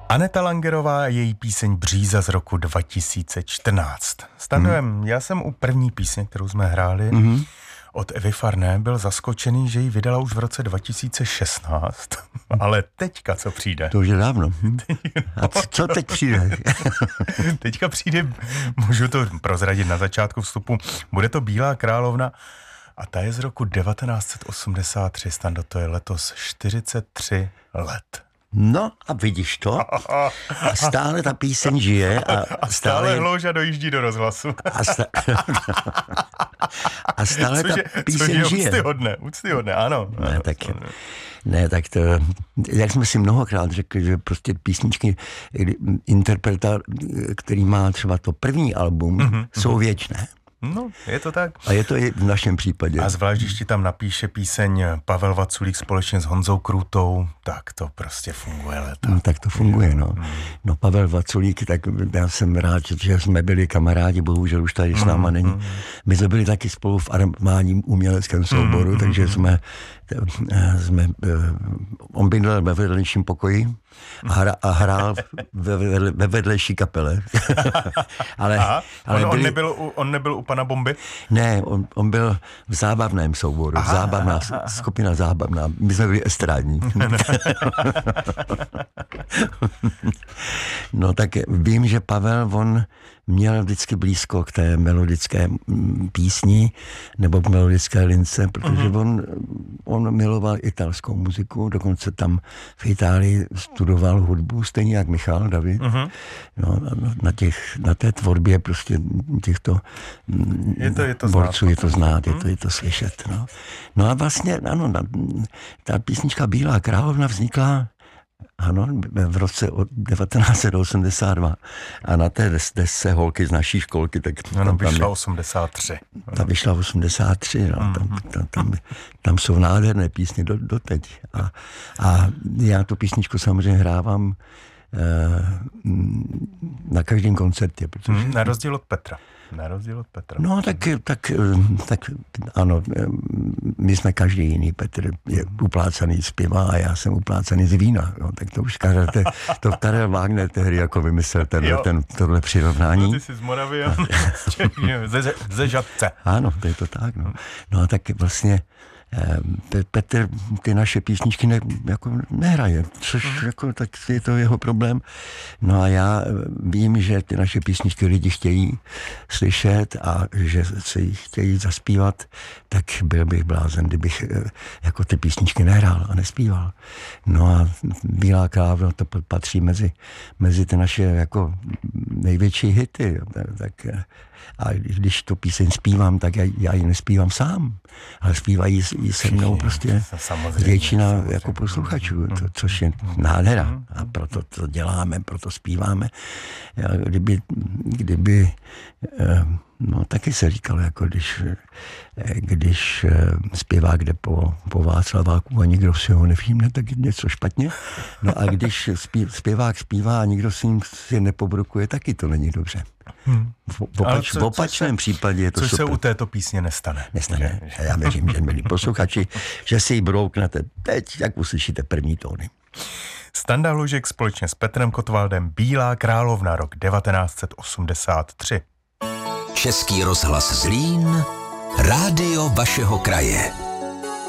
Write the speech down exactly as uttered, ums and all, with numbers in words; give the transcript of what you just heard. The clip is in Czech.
Aneta Langerová a její píseň Bříza z roku dva tisíce čtrnáct. Standujem, hmm. já jsem u první písně, kterou jsme hráli, mm-hmm. od Evy Farné, byl zaskočený, že ji vydala už v roce dva tisíce šestnáct. Ale teďka co přijde? To už je dávno. Hm? A co teď přijde? Teďka přijde, můžu to prozradit na začátku vstupu, bude to Bílá královna a ta je z roku devatenáct set osmdesát tři. Stando, to je letos čtyřicet tři let. No a vidíš to? A stále ta píseň žije. A, a stále, stále Hlouža dojíždí do rozhlasu. A, sta... a stále což ta je, píseň což je žije. Úctyhodné, úctyhodné, ano. Ne, tak, ne, tak to, jak jsme si mnohokrát řekli, že prostě písničky interpreta, který má třeba to první album, mm-hmm. jsou věčné. No, je to tak. A je to i v našem případě. A zvlášť, když ti tam napíše píseň Pavel Vaculík společně s Honzou Krůtou, tak to prostě funguje léta. No, tak to funguje, no. No Pavel Vaculík, tak já jsem rád, že jsme byli kamarádi, bohužel už tady s náma není. My jsme byli taky spolu v armádním uměleckém souboru, mm, takže mm, jsme, jsme, on bydlel ve vedlejším pokoji a, hra, a hrál ve, ve, ve vedlejší kapele. ale, Aha, ale on, byli, on, nebyl u, on nebyl u pana Bomby? Ne, on, on byl v zábavném souboru, aha, zábavná, aha. skupina zábavná, my jsme byli estrádní. No tak vím, že Pavel, on měl vždycky blízko k té melodické písni nebo k melodické lince, protože uh-huh. on, on miloval italskou muziku, dokonce tam v Itálii studoval hudbu, stejně jak Michal David. Uh-huh. No, na, těch, na té tvorbě prostě těchto je to, je to borců znát. je to znát, uh-huh. je, to, je to slyšet. No, no a vlastně, ano, ta písnička Bílá královna vznikla ano, v roce devatenáct set osmdesát dva. A na té desce Holky z naší školky, tak ano, tam, vyšla tam osmdesát tři. Ta vyšla osmdesát tři, no, mm. tam, tam, tam, tam jsou nádherné písně do, doteď. A, a já tu písničku samozřejmě hrávám eh, na každém koncertě. Protože... Mm, na rozdíl od Petra. Na rozdíl od Petra. No, tak, tak, tak ano, my jsme každý jiný. Petr je uplácaný z piva a já jsem uplácaný z vína. No, tak to už Karel, te, to Karel Wagner tehdy jako vymyslel ten, ten, tohle přirovnání. No, ty jsi z Moravy a ze, ze Žadce. Ano, to je to tak. No, no a tak vlastně Petr ty naše písničky ne, jako nehraje, což mm. jako, tak je to jeho problém. No a já vím, že ty naše písničky lidi chtějí slyšet a že se jich chtějí zaspívat, tak byl bych blázen, kdybych jako ty písničky nehrál a nespíval. No a Bílá královna to patří mezi, mezi ty naše jako největší hity. Tak, a když tu píseň zpívám, tak já, já ji nespívám sám, ale zpívají ji se mnou prostě samozřejmě, většina samozřejmě. Jako posluchačů, to, což je nádhera. A proto to děláme, proto zpíváme. Já, kdyby, kdyby no taky se říkalo, jako když, když zpěvák jde po, po Václaváku a nikdo si ho nevšimne, tak je něco špatně. No a když zpěvák zpívá a nikdo si ním si nepobrukuje, taky to není dobře. Hmm. V, opač, co, v opačném se, případě je to což super. se u této písně nestane. Nestane. Že? Já věřím, že milí posluchači, že si ji brouknete teď, jak uslyšíte první tóny. Standa Hlužek společně s Petrem Kotwaldem Bílá královna, rok devatenáct set osmdesát tři. Český rozhlas Zlín, rádio vašeho kraje.